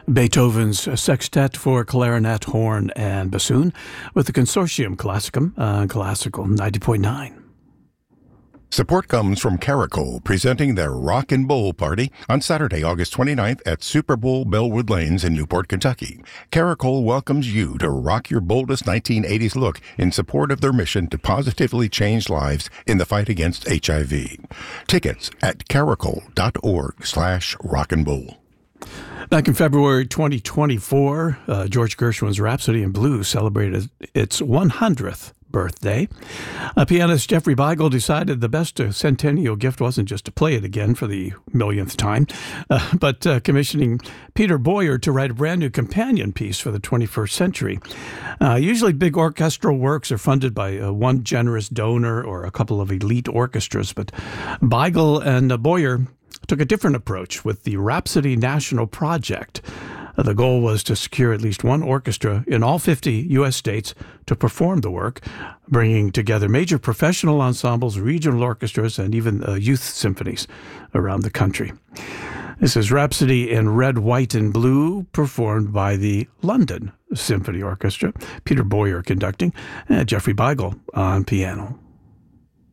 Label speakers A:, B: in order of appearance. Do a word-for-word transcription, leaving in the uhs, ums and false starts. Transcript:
A: Beethoven's Sextet for Clarinet, Horn, and Bassoon with the Consortium Classicum on Classical ninety point nine.
B: Support comes from Caracol, presenting their Rock and Bowl Party on Saturday, August twenty-ninth at Super Bowl Bellwood Lanes in Newport, Kentucky. Caracol welcomes you to rock your boldest nineteen eighties look in support of their mission to positively change lives in the fight against H I V. Tickets at caracol.org slash rock and bowl.
A: Back in February twenty twenty-four, uh, George Gershwin's Rhapsody in Blue celebrated its one hundredth birthday. Uh, pianist Jeffrey Beigel decided the best uh, centennial gift wasn't just to play it again for the millionth time, uh, but uh, commissioning Peter Boyer to write a brand new companion piece for the twenty-first century. Uh, usually big orchestral works are funded by uh, one generous donor or a couple of elite orchestras, but Beigel and uh, Boyer took a different approach with the Rhapsody National Project. The goal was to secure at least one orchestra in all fifty U S states to perform the work, bringing together major professional ensembles, regional orchestras, and even uh, youth symphonies around the country. This is Rhapsody in Red, White, and Blue, performed by the London Symphony Orchestra, Peter Boyer conducting, and Jeffrey Beigel on piano.